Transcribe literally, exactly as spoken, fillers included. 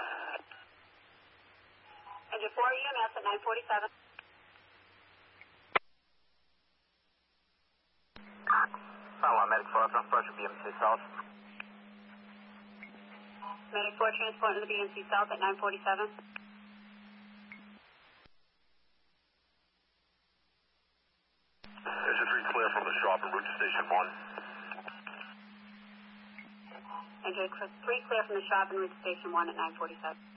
Engine four E M S at nine forty-seven. Solid Medic four, front pressure, B M C South. Medic four transport to the B M C South at nine forty-seven. Engine three clear from the shop en route to station one. Engine three clear from the shop en route to station one at nine forty-seven.